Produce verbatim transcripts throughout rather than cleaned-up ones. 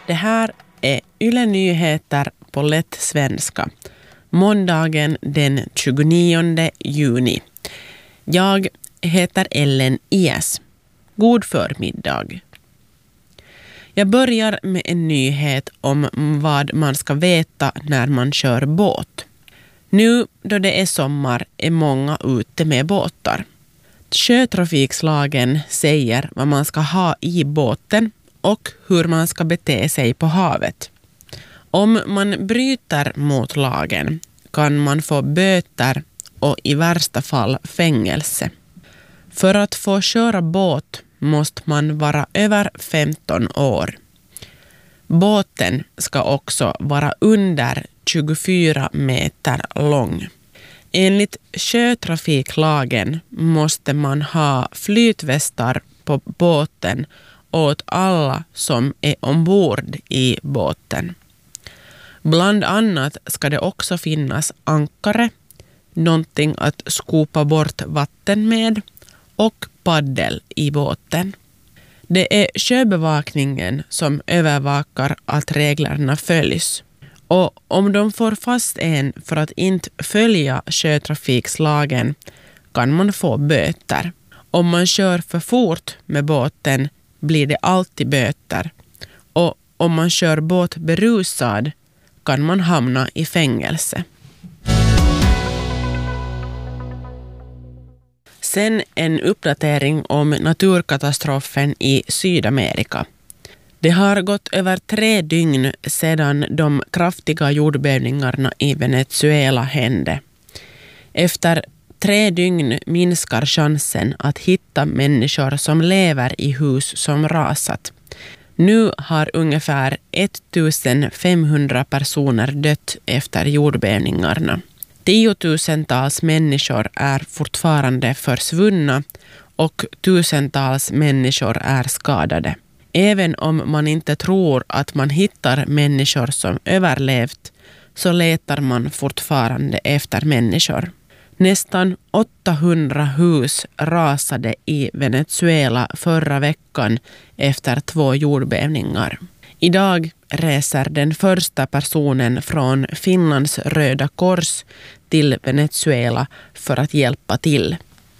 Det här är Yle Nyheter på lätt svenska. Måndagen den tjugonionde juni. Jag heter Ellen Ies. God förmiddag. Jag börjar med en nyhet om vad man ska veta när man kör båt. Nu då det är sommar är många ute med båtar. Sjötrafikslagen säger vad man ska ha i båten och hur man ska bete sig på havet. Om man bryter mot lagen kan man få böter och i värsta fall fängelse. För att få köra båt måste man vara över femton år. Båten ska också vara under tjugofyra meter lång. Enligt sjötrafiklagen måste man ha flytvästar på båten åt alla som är ombord i båten. Bland annat ska det också finnas ankare, någonting att skopa bort vatten med och paddel i båten. Det är sjöbevakningen som övervakar att reglerna följs. Och om de får fast en för att inte följa sjötrafikslagen kan man få böter. Om man kör för fort med båten blir det alltid böter. Och om man kör båt berusad kan man hamna i fängelse. Sen en uppdatering om naturkatastrofen i Sydamerika. Det har gått över tre dygn sedan de kraftiga jordbävningarna i Venezuela hände. Efter tre dygn minskar chansen att hitta människor som lever i hus som rasat. Nu har ungefär femtonhundra personer dött efter jordbävningarna. Tiotusentals människor är fortfarande försvunna och tusentals människor är skadade. Även om man inte tror att man hittar människor som överlevt så letar man fortfarande efter människor. Nästan åttahundra hus rasade i Venezuela förra veckan efter två jordbävningar. Idag reser den första personen från Finlands Röda Kors till Venezuela för att hjälpa till.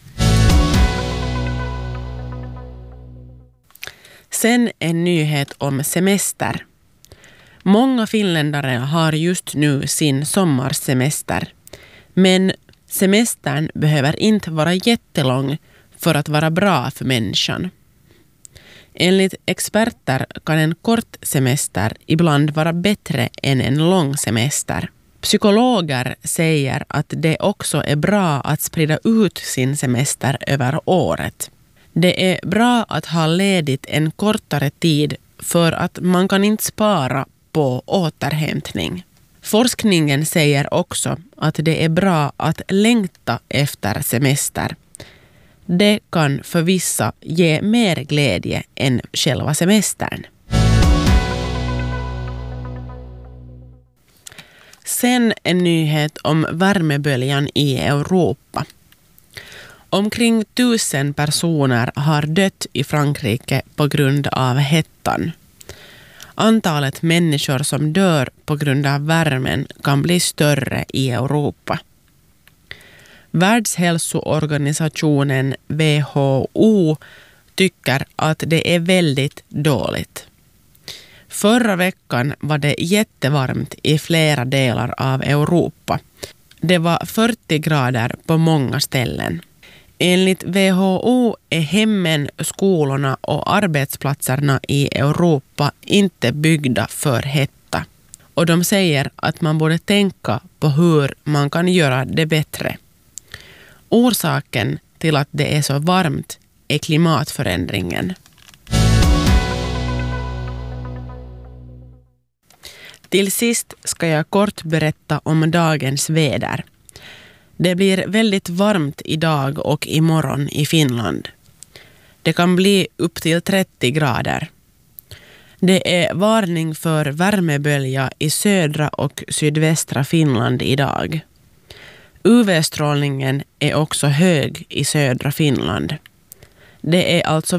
Sen en nyhet om semester. Många finländare har just nu sin sommarsemester. Men semestern behöver inte vara jättelång för att vara bra för människan. Enligt experter kan en kort semester ibland vara bättre än en lång semester. Psykologer säger att det också är bra att sprida ut sin semester över året. Det är bra att ha ledigt en kortare tid för att man kan inte spara på återhämtning. Forskningen säger också att det är bra att längta efter semester. Det kan för vissa ge mer glädje än själva semestern. Sen en nyhet om värmeböljan i Europa. Omkring tusen personer har dött i Frankrike på grund av hettan. Antalet människor som dör på grund av värmen kan bli större i Europa. Världshälsoorganisationen W H O tycker att det är väldigt dåligt. Förra veckan var det jättevarmt i flera delar av Europa. Det var fyrtio grader på många ställen. Enligt W H O är hemmen, skolorna och arbetsplatserna i Europa inte byggda för hetta. Och de säger att man borde tänka på hur man kan göra det bättre. Orsaken till att det är så varmt är klimatförändringen. Till sist ska jag kort berätta om dagens väder. Det blir väldigt varmt idag och imorgon i Finland. Det kan bli upp till trettio grader. Det är varning för värmebölja i södra och sydvästra Finland idag. U V-strålningen är också hög i södra Finland. Det är alltså